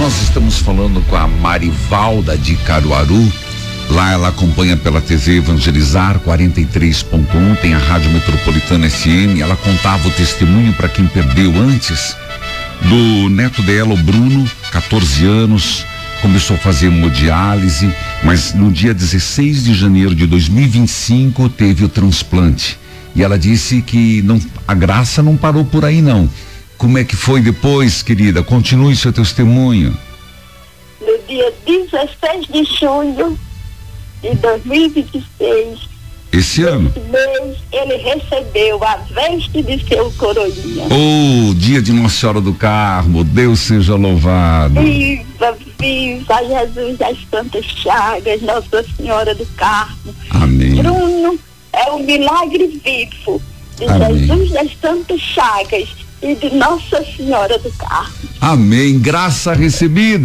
nós estamos falando com a Marivalda de Caruaru. Lá ela acompanha pela TV Evangelizar 43.1, tem a Rádio Metropolitana SM. Ela contava o testemunho para quem perdeu antes do neto dela, o Bruno, 14 anos, começou a fazer hemodiálise, mas no dia 16 de janeiro de 2025 teve o transplante. E ela disse que a graça não parou por aí não. Como é que foi depois, querida? Continue seu testemunho. No dia 16 de junho de 2026, esse ano, mês, ele recebeu a veste de seu coroinha. Oh, dia de Nossa Senhora do Carmo, Deus seja louvado. Viva, viva Jesus das Santas Chagas, Nossa Senhora do Carmo. Amém. Bruno é o milagre vivo de Amém. Jesus das Santas Chagas e de Nossa Senhora do Carmo. Amém, graça recebida.